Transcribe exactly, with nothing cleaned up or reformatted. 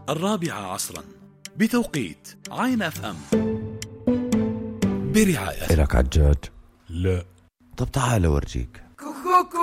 الرابعة عصرا بتوقيت عين اف ام، برعاية. إلك عجاج؟ لا. طب تعال أورجيك. كوكوكو